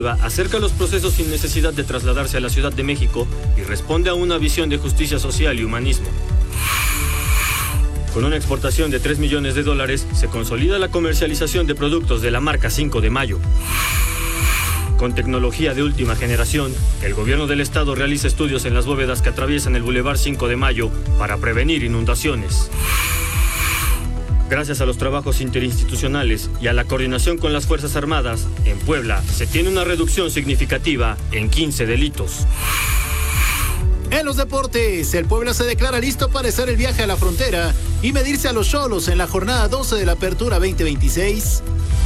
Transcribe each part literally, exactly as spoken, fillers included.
Acerca los procesos sin necesidad de trasladarse a la Ciudad de México y responde a una visión de justicia social y humanismo. Con una exportación de tres millones de dólares, se consolida la comercialización de productos de la marca cinco de mayo. Con tecnología de última generación, el gobierno del estado realiza estudios en las bóvedas que atraviesan el Boulevard cinco de mayo para prevenir inundaciones. Gracias a los trabajos interinstitucionales y a la coordinación con las Fuerzas Armadas, en Puebla se tiene una reducción significativa en quince delitos. En los deportes, el Puebla se declara listo para hacer el viaje a la frontera y medirse a los Xolos en la jornada doce de la Apertura veinte veintiséis.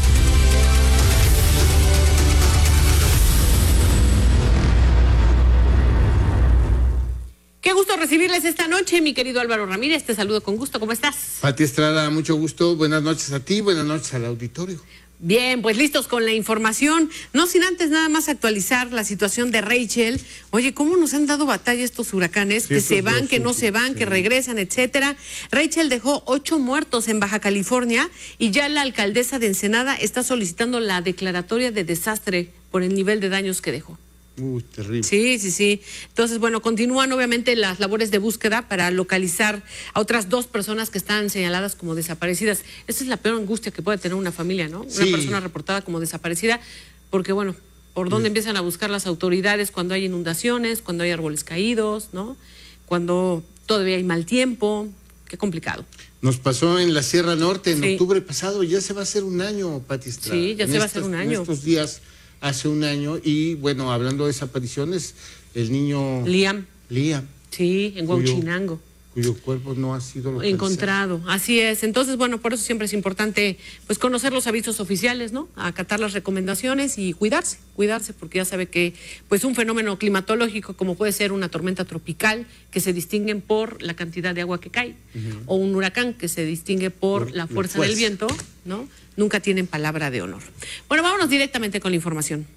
Qué gusto recibirles esta noche, mi querido Álvaro Ramírez. Te saludo con gusto. ¿Cómo estás? Pati Estrada, mucho gusto. Buenas noches a ti, buenas noches al auditorio. Bien, pues listos con la información. No sin antes nada más actualizar la situación de Rachel. Oye, ¿cómo nos han dado batalla estos huracanes? Sí, que se van, dos, que no se van, sí. que regresan, etcétera. Rachel dejó ocho muertos en Baja California y ya la alcaldesa de Ensenada está solicitando la declaratoria de desastre por el nivel de daños que dejó. Uy, terrible. Sí, sí, sí. Entonces, bueno, continúan obviamente las labores de búsqueda para localizar a otras dos personas que están señaladas como desaparecidas. Esa es la peor angustia que puede tener una familia, ¿no? Sí. Una persona reportada como desaparecida, porque bueno, ¿por dónde sí. empiezan a buscar las autoridades cuando hay inundaciones, cuando hay árboles caídos, ¿no? Cuando todavía hay mal tiempo? Qué complicado. Nos pasó en la Sierra Norte en sí. octubre pasado, ya se va a hacer un año, Pati Estrada. Sí, ya en se va a estos, hacer un año. En estos días hace un año, y bueno, hablando de desapariciones, el niño Liam. Liam. Sí, en Huauchinango. Cuyo cuerpo no ha sido localizado. Encontrado, así es. Entonces, bueno, por eso siempre es importante pues conocer los avisos oficiales, ¿no? Acatar las recomendaciones y cuidarse, cuidarse, porque ya sabe que pues un fenómeno climatológico como puede ser una tormenta tropical, que se distinguen por la cantidad de agua que cae, uh-huh. o un huracán que se distingue por, por la fuerza del viento, ¿no? Nunca tienen palabra de honor. Bueno, vámonos directamente con la información.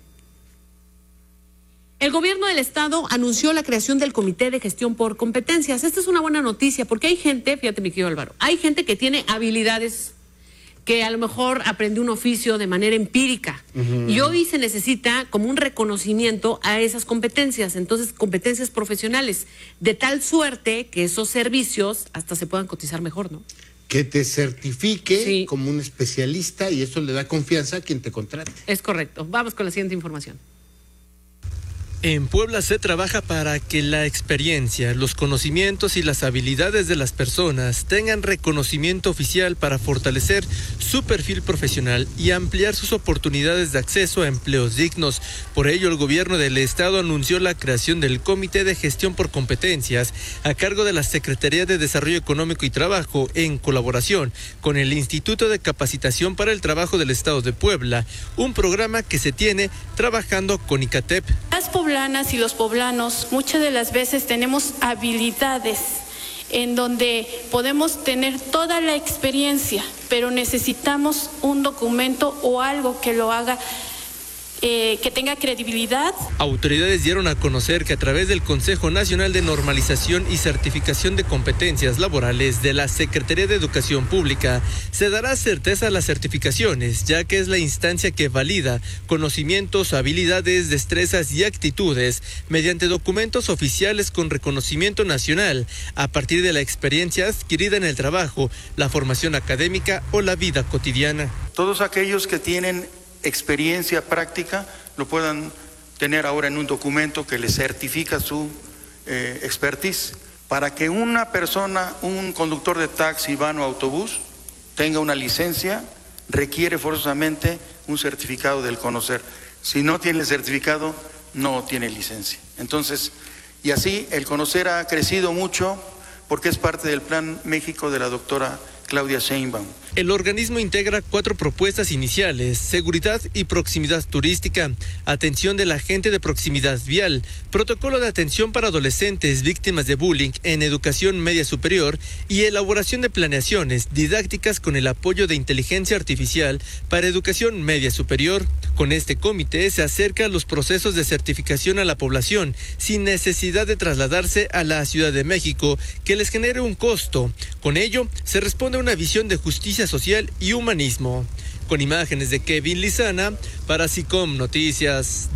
El gobierno del estado anunció la creación del Comité de Gestión por Competencias. Esta es una buena noticia porque hay gente, fíjate mi querido Álvaro, hay gente que tiene habilidades, que a lo mejor aprendió un oficio de manera empírica, uh-huh. y hoy se necesita como un reconocimiento a esas competencias, entonces competencias profesionales, de tal suerte que esos servicios hasta se puedan cotizar mejor, ¿no? Que te certifique sí. como un especialista y eso le da confianza a quien te contrate. Es correcto. Vamos con la siguiente información. En Puebla se trabaja para que la experiencia, los conocimientos y las habilidades de las personas tengan reconocimiento oficial para fortalecer su perfil profesional y ampliar sus oportunidades de acceso a empleos dignos. Por ello, el gobierno del estado anunció la creación del Comité de Gestión por Competencias a cargo de la Secretaría de Desarrollo Económico y Trabajo en colaboración con el Instituto de Capacitación para el Trabajo del Estado de Puebla, un programa que se tiene trabajando con ICATEP. Las poblanas y los poblanos muchas de las veces tenemos habilidades en donde podemos tener toda la experiencia, pero necesitamos un documento o algo que lo haga, eh, que tenga credibilidad. Autoridades dieron a conocer que a través del Consejo Nacional de Normalización y Certificación de Competencias Laborales de la Secretaría de Educación Pública se dará certeza a las certificaciones, ya que es la instancia que valida conocimientos, habilidades, destrezas y actitudes mediante documentos oficiales con reconocimiento nacional a partir de la experiencia adquirida en el trabajo, la formación académica o la vida cotidiana. Todos aquellos que tienen experiencia práctica lo puedan tener ahora en un documento que les certifica su eh, expertise. Para que una persona, un conductor de taxi, van o autobús, tenga una licencia, requiere forzosamente un certificado del conocer. Si no tiene el certificado, no tiene licencia. Entonces, y así el conocer ha crecido mucho porque es parte del Plan México de la doctora Claudia Sheinbaum. El organismo integra cuatro propuestas iniciales: seguridad y proximidad turística, atención de la gente de proximidad vial, protocolo de atención para adolescentes víctimas de bullying en educación media superior y elaboración de planeaciones didácticas con el apoyo de inteligencia artificial para educación media superior. Con este comité se acercan los procesos de certificación a la población sin necesidad de trasladarse a la Ciudad de México que les genere un costo. Con ello se responde a una visión de justicia social y humanismo. Con imágenes de Kevin Lizana para SICOM Noticias.